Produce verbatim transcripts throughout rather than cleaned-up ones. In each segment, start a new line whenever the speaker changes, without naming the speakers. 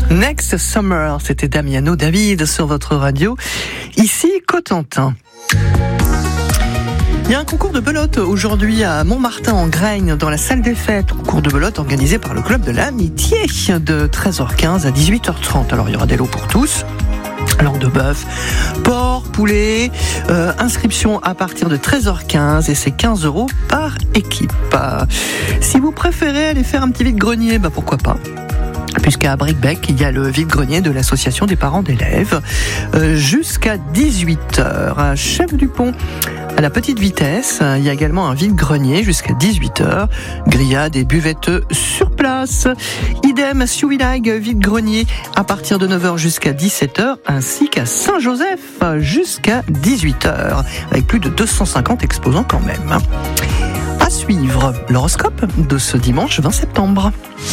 Next Summer, c'était Damiano David sur votre radio, ici Cotentin. Il y a un concours de belote aujourd'hui à Montmartin en Graigne dans la salle des fêtes. Concours de belote organisé par le club de l'amitié de treize heures quinze à dix-huit heures trente. Alors il y aura des lots pour tous. Alors de bœuf, porc, poulet, euh, inscription à partir de treize heures quinze et c'est quinze euros par équipe. Si vous préférez aller faire un petit vide-grenier, bah pourquoi pas. Puisqu'à Bricbec, il y a le vide-grenier de l'association des parents d'élèves euh, jusqu'à dix-huit heures. À Chef du Pont, à la petite vitesse, il y a également un vide-grenier jusqu'à dix-huit heures. Grillades et buvettes sur place. Idem à Souvillag, vide-grenier à partir de neuf heures jusqu'à dix-sept heures, ainsi qu'à Saint-Joseph jusqu'à dix-huit heures, avec plus de deux cent cinquante exposants quand même. À suivre, l'horoscope de ce dimanche vingt septembre.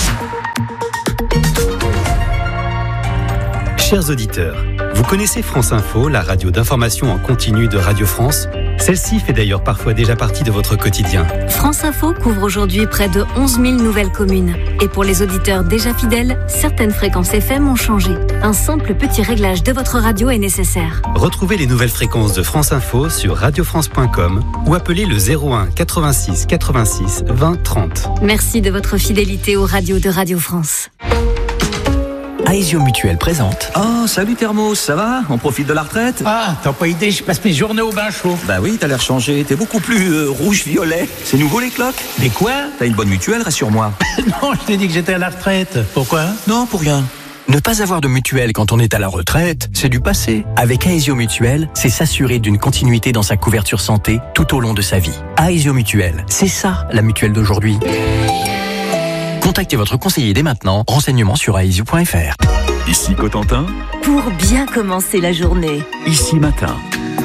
Chers auditeurs, vous connaissez France Info, la radio d'information en continu de Radio France ? Celle-ci fait d'ailleurs parfois déjà partie de votre quotidien.
France Info couvre aujourd'hui près de onze mille nouvelles communes. Et pour les auditeurs déjà fidèles, certaines fréquences F M ont changé. Un simple petit réglage de votre radio est nécessaire.
Retrouvez les nouvelles fréquences de France Info sur radio france point com ou appelez le zéro un quatre-vingt-six quatre-vingt-six vingt trente.
Merci de votre fidélité aux radios de Radio France.
Aesio Mutuelle présente.
Oh, salut Thermos, ça va ? On profite de la retraite ?
Ah, t'as pas idée, je passe mes journées au bain chaud.
Bah oui, t'as l'air changé, t'es beaucoup plus euh, rouge-violet. C'est nouveau les cloques ?
Mais quoi ?
T'as une bonne mutuelle, rassure-moi.
Non, je t'ai dit que j'étais à la retraite. Pourquoi ?
Non, pour rien.
Ne pas avoir de mutuelle quand on est à la retraite, c'est du passé. Avec Aesio Mutuelle, c'est s'assurer d'une continuité dans sa couverture santé tout au long de sa vie. Aesio Mutuelle, c'est ça la mutuelle d'aujourd'hui. Contactez votre conseiller dès maintenant. Renseignements sur aesio point f r.
Ici Cotentin.
Pour bien commencer la journée.
Ici Matin.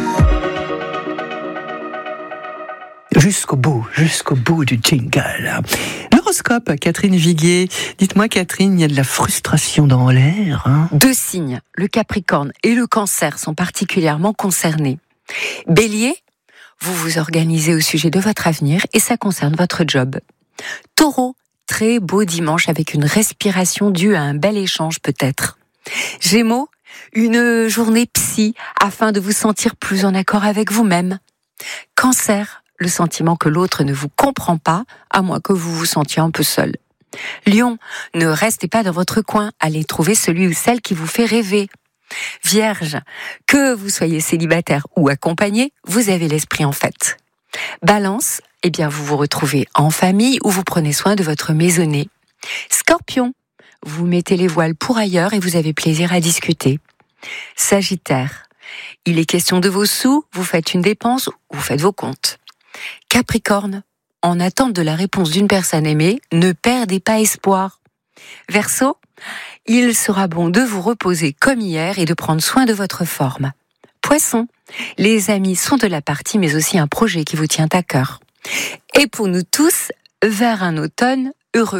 Jusqu'au bout, jusqu'au bout du jingle. L'horoscope, Catherine Viguier. Dites-moi Catherine, il y a de la frustration dans l'air. Hein ?
Deux signes, le Capricorne et le Cancer, sont particulièrement concernés. Bélier, vous vous organisez au sujet de votre avenir et ça concerne votre job. Taureau, très beau dimanche avec une respiration due à un bel échange peut-être. Gémeaux, une journée psy afin de vous sentir plus en accord avec vous-même. Cancer, le sentiment que l'autre ne vous comprend pas, à moins que vous vous sentiez un peu seul. Lion, ne restez pas dans votre coin, allez trouver celui ou celle qui vous fait rêver. Vierge, que vous soyez célibataire ou accompagné, vous avez l'esprit en fête. Balance, eh bien vous vous retrouvez en famille ou vous prenez soin de votre maisonnée. Scorpion, vous mettez les voiles pour ailleurs et vous avez plaisir à discuter. Sagittaire, il est question de vos sous, vous faites une dépense ou vous faites vos comptes. Capricorne, en attente de la réponse d'une personne aimée, ne perdez pas espoir. Verseau, il sera bon de vous reposer comme hier et de prendre soin de votre forme. Poisson, les amis sont de la partie mais aussi un projet qui vous tient à cœur. Et pour nous tous, vers un automne heureux.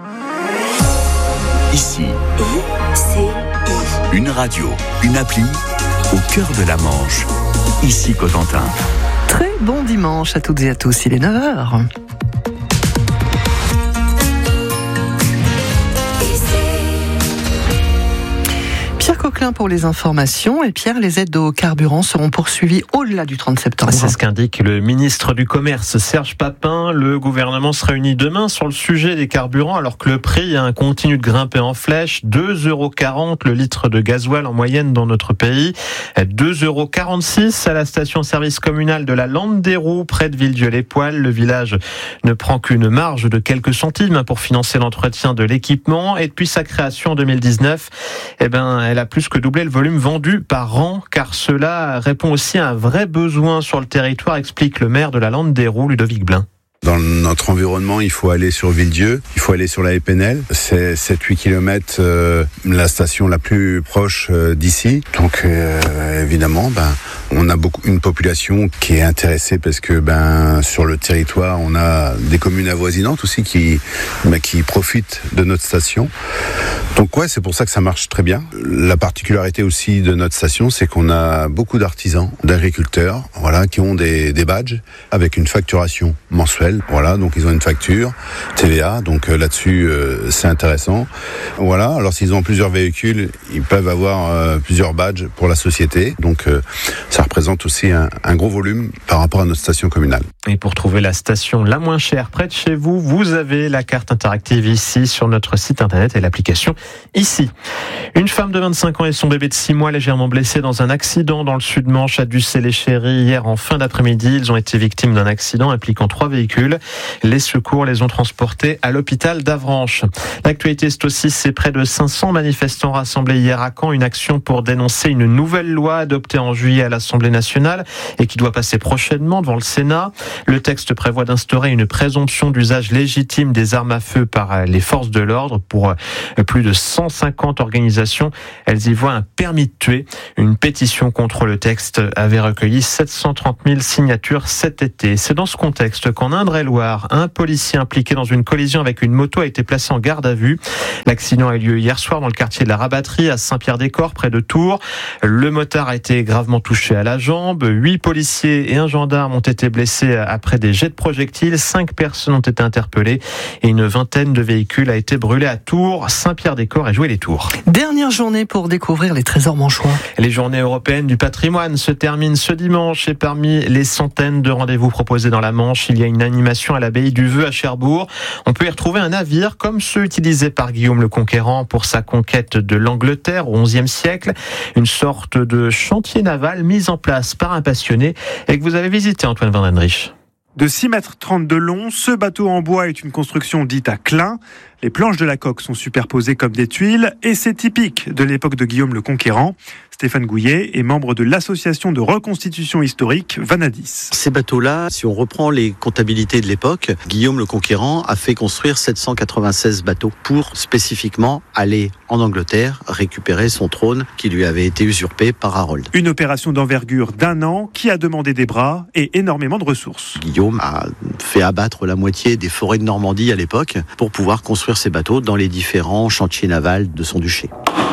Ici,
I C I.
une radio, une appli, au cœur de la Manche. Ici Cotentin.
Très bon dimanche à toutes et à tous, il est neuf heures. Pierre Coquelin pour les informations. Et Pierre, les aides au carburant seront poursuivies au-delà du trente septembre.
C'est ce qu'indique le ministre du Commerce, Serge Papin. Le gouvernement se réunit demain sur le sujet des carburants, alors que le prix hein, continue de grimper en flèche. deux euros quarante le litre de gasoil en moyenne dans notre pays. deux euros quarante-six à la station-service communale de la Lande-des-Roues, près de Villedieu-les-Poêles. Le village ne prend qu'une marge de quelques centimes pour financer l'entretien de l'équipement. Et depuis sa création en deux mille dix-neuf, eh ben, elle a plus que doublé le volume vendu par an, car cela répond aussi à un vrai besoin sur le territoire, explique le maire de la Lande-des-Roues, Ludovic Blin.
Dans notre environnement, il faut aller sur Villedieu, il faut aller sur la Épinel. C'est sept à huit kilomètres euh, la station la plus proche euh, d'ici. Donc euh, évidemment, ben, on a beaucoup une population qui est intéressée parce que ben sur le territoire, on a des communes avoisinantes aussi qui ben, qui profitent de notre station. Donc ouais, c'est pour ça que ça marche très bien. La particularité aussi de notre station, c'est qu'on a beaucoup d'artisans, d'agriculteurs, voilà, qui ont des, des badges avec une facturation mensuelle. Voilà, donc ils ont une facture T V A, donc euh, là-dessus euh, c'est intéressant. Voilà, alors s'ils ont plusieurs véhicules, ils peuvent avoir euh, plusieurs badges pour la société. Donc euh, ça représente aussi un, un gros volume par rapport à notre station communale.
Et pour trouver la station la moins chère près de chez vous, vous avez la carte interactive ici sur notre site internet et l'application ici. Une femme de vingt-cinq ans et son bébé de six mois légèrement blessés dans un accident dans le sud-Manche à Ducé-les-Chéry hier en fin d'après-midi. Ils ont été victimes d'un accident impliquant trois véhicules. Les secours les ont transportés à l'hôpital d'Avranches. L'actualité, c'est aussi ces près de cinq cents manifestants rassemblés hier à Caen. Une action pour dénoncer une nouvelle loi adoptée en juillet à l'Assemblée nationale et qui doit passer prochainement devant le Sénat. Le texte prévoit d'instaurer une présomption d'usage légitime des armes à feu par les forces de l'ordre pour plus de cent cinquante organisations. Elles y voient un permis de tuer. Une pétition contre le texte avait recueilli sept cent trente mille signatures cet été. C'est dans ce contexte qu'en Indre-et-Loire, un policier impliqué dans une collision avec une moto a été placé en garde à vue. L'accident a eu lieu hier soir dans le quartier de la Rabatterie à Saint-Pierre-des-Corps, près de Tours. Le motard a été gravement touché à la jambe. Huit policiers et un gendarme ont été blessés après des jets de projectiles. Cinq personnes ont été interpellées et une vingtaine de véhicules a été brûlé à Tours, Saint-Pierre-des-Corps et Joué-les-Tours.
Dernière journée pour découvrir les trésors manchois.
Les journées européennes du patrimoine se terminent ce dimanche et parmi les centaines de rendez-vous proposés dans la Manche, il y a une animation à l'abbaye du Veux à Cherbourg. On peut y retrouver un navire comme ceux utilisés par Guillaume le Conquérant pour sa conquête de l'Angleterre au onzième siècle. Une sorte de chantier naval mis en place par un passionné et que vous avez visité, Antoine Van Dendrich.
De six mètres trente de long, ce bateau en bois est une construction dite à clin. Les planches de la coque sont superposées comme des tuiles et c'est typique de l'époque de Guillaume le Conquérant. Stéphane Gouillet est membre de l'association de reconstitution historique Vanadis.
Ces bateaux-là, si on reprend les comptabilités de l'époque, Guillaume le Conquérant a fait construire sept cent quatre-vingt-seize bateaux pour spécifiquement aller en Angleterre récupérer son trône qui lui avait été usurpé par Harold.
Une opération d'envergure d'un an qui a demandé des bras et énormément de ressources.
Guillaume a fait abattre la moitié des forêts de Normandie à l'époque pour pouvoir construire ses bateaux dans les différents chantiers navals de son duché.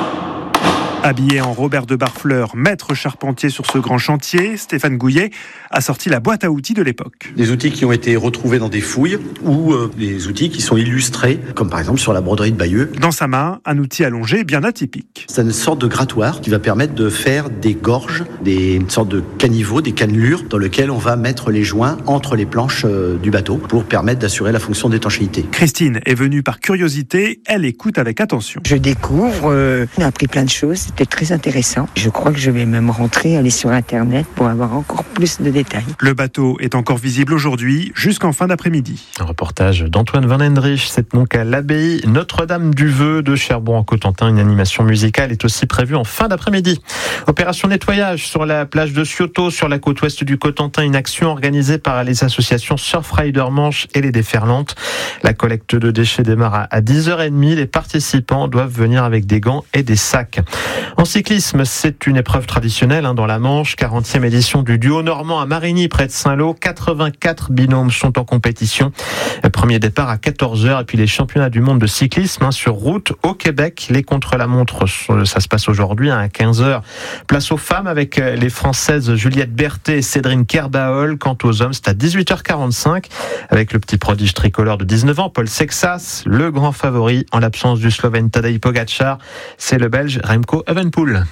Habillé en Robert de Barfleur, maître charpentier sur ce grand chantier, Stéphane Gouillet a sorti la boîte à outils de l'époque.
Des outils qui ont été retrouvés dans des fouilles ou euh, des outils qui sont illustrés, comme par exemple sur la broderie de Bayeux.
Dans sa main, un outil allongé bien atypique.
C'est une sorte de grattoir qui va permettre de faire des gorges, des une sorte de caniveau, des cannelures dans lesquelles on va mettre les joints entre les planches euh, du bateau pour permettre d'assurer la fonction d'étanchéité.
Christine est venue par curiosité, elle écoute avec attention.
Je découvre, euh, on a appris plein de choses. C'était très intéressant. Je crois que je vais même rentrer, aller sur Internet pour avoir encore plus de détails.
Le bateau est encore visible aujourd'hui jusqu'en fin d'après-midi.
Un reportage d'Antoine Van Dendrich. C'est donc à l'abbaye Notre-Dame du Veux de Cherbourg-en-Cotentin. Une animation musicale est aussi prévue en fin d'après-midi. Opération nettoyage sur la plage de Cioto, sur la côte ouest du Cotentin. Une action organisée par les associations Surfrider Manche et les Déferlantes. La collecte de déchets démarre à dix heures trente. Les participants doivent venir avec des gants et des sacs. En cyclisme, c'est une épreuve traditionnelle hein, dans la Manche. quarantième édition du duo normand à Marigny, près de Saint-Lô. quatre-vingt-quatre binômes sont en compétition. Premier départ à quatorze heures. Et puis les championnats du monde de cyclisme hein, sur route au Québec. Les contre-la-montre, ça se passe aujourd'hui hein, à quinze heures. Place aux femmes avec les Françaises Juliette Berthet et Cédrine Kerbaol. Quant aux hommes, c'est à dix-huit heures quarante-cinq. Avec le petit prodige tricolore de dix-neuf ans, Paul Sexas. Le grand favori, en l'absence du Slovène Tadej Pogačar, c'est le Belge Remco Evenepoel.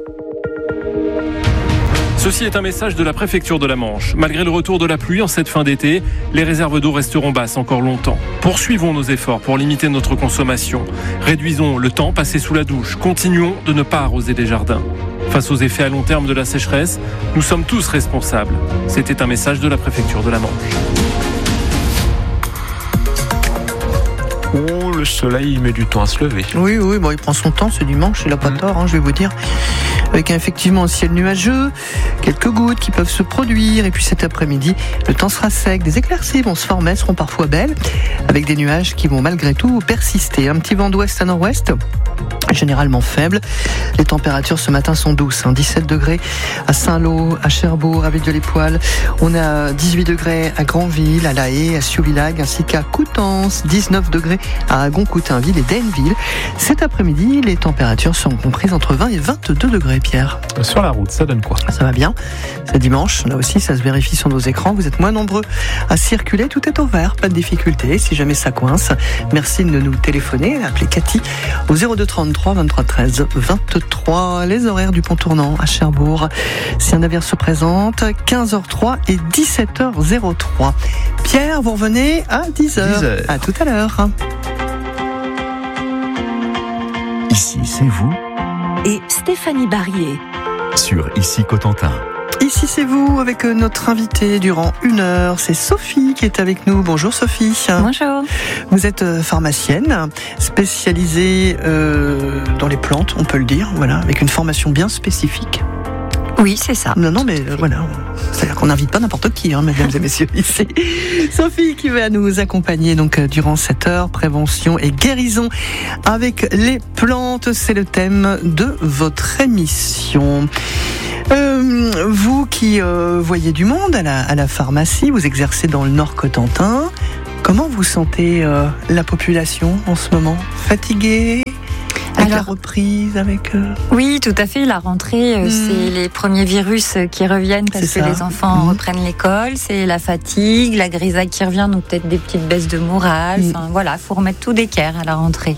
Ceci est un message de la préfecture de la Manche. Malgré le retour de la pluie en cette fin d'été, les réserves d'eau resteront basses encore longtemps. Poursuivons nos efforts pour limiter notre consommation. Réduisons le temps passé sous la douche. Continuons de ne pas arroser les jardins. Face aux effets à long terme de la sécheresse, nous sommes tous responsables. C'était un message de la préfecture de la Manche.
Oh, le soleil, il met du temps à se lever.
Oui, oui, bon, il prend son temps ce dimanche, il n'a pas mmh. tort, hein, je vais vous dire. Avec un, effectivement un ciel nuageux, quelques gouttes qui peuvent se produire, et puis cet après-midi, le temps sera sec. Des éclaircies vont se former, seront parfois belles, avec des nuages qui vont malgré tout persister. Un petit vent d'ouest à nord-ouest, généralement faible. Les températures ce matin sont douces, hein. dix-sept degrés à Saint-Lô, à Cherbourg, à Villedieu-les-Poêles. On a dix-huit degrés à Granville, à La Haye, à Siouvillage, ainsi qu'à Coutances, dix-neuf degrés à Agon-Coutainville et Dainville. Cet après-midi, les températures sont comprises entre vingt et vingt-deux degrés, Pierre.
Sur la route, ça donne quoi?
Ça va bien. C'est dimanche, là aussi, ça se vérifie sur nos écrans. Vous êtes moins nombreux à circuler, tout est au vert, pas de difficulté. Si jamais ça coince, merci de nous téléphoner. Appelez Cathy au zéro deux trente-trois vingt-trois treize vingt-trois. Les horaires du pont tournant à Cherbourg. Si un navire se présente, quinze heures trois et dix-sept heures zéro trois. Pierre, vous revenez à dix heures.
dix heures.
À tout à l'heure.
Ici, c'est vous
Et Stéphanie Barrier.
sur Ici Cotentin.
Ici c'est vous avec notre invitée durant une heure, c'est Sophie qui est avec nous. Bonjour Sophie.
Bonjour.
Vous êtes pharmacienne, spécialisée euh, dans les plantes, on peut le dire, voilà, avec une formation bien spécifique.
Oui, c'est ça.
Non, non, mais euh, voilà, c'est-à-dire qu'on n'invite pas n'importe qui, hein, mesdames et messieurs, ici. Sophie qui va nous accompagner donc euh, durant cette heure, prévention et guérison avec les plantes, c'est le thème de votre émission. Euh, vous qui euh, voyez du monde à la, à la pharmacie, vous exercez dans le Nord Cotentin, comment vous sentez euh, la population en ce moment? Fatiguée? Avec
Alors,
la reprise, avec... Euh...
Oui, tout à fait. La rentrée, euh,
Mmh.
c'est les premiers virus qui reviennent parce
C'est
que
ça.
les enfants
Mmh.
reprennent l'école. C'est la fatigue, la grisaille qui revient, donc peut-être des petites baisses de morale.
Mmh.
Enfin, voilà, faut remettre tout d'équerre à la rentrée.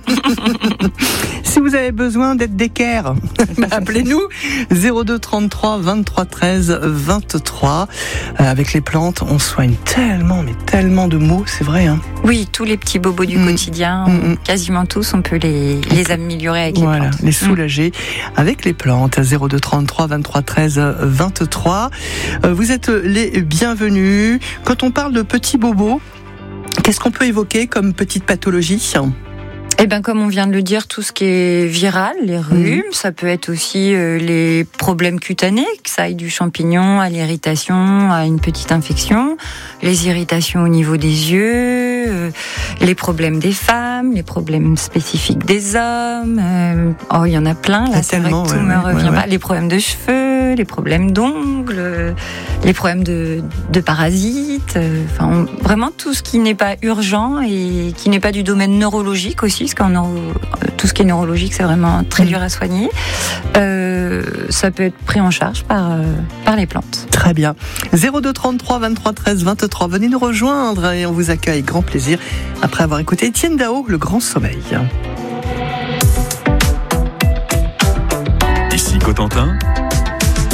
Si vous avez besoin d'être d'équerre, appelez-nous zéro deux trente-trois vingt-trois treize vingt-trois. Euh, avec les plantes, on soigne tellement, mais tellement de maux, c'est vrai. Hein.
Oui, tous les petits bobos du
Mmh.
quotidien,
Mmh.
quasiment tous, on peut les, les améliorer avec
Voilà,
les plantes.
les soulager avec les plantes. zéro deux trente-trois vingt-trois treize vingt-trois. Euh, vous êtes les bienvenus. Quand on parle de petits bobos, qu'est-ce qu'on peut évoquer comme petite pathologie?
Eh ben, comme on vient de le dire, tout ce qui est viral, les rhumes, mmh. ça peut être aussi euh, les problèmes cutanés, que ça aille du champignon à l'irritation, à une petite infection, les irritations au niveau des yeux, euh, les problèmes des femmes, les problèmes spécifiques des hommes. Euh, oh, il y en a plein. Là, c'est vrai que tout
ouais,
me
ouais,
revient
ouais,
pas.
ouais.
Les problèmes de cheveux, les problèmes d'ongles, euh, les problèmes de, de parasites. Euh, enfin, on, vraiment tout ce qui n'est pas urgent et qui n'est pas du domaine neurologique aussi. Parce qu'en neuro, tout ce qui est neurologique, c'est vraiment très dur à soigner. Euh, ça peut être pris en charge par, euh, par les plantes.
Très bien. zéro deux trente-trois vingt-trois treize vingt-trois. Venez nous rejoindre et on vous accueille avec grand plaisir après avoir écouté Étienne Dao, Le Grand Sommeil.
Ici Cotentin,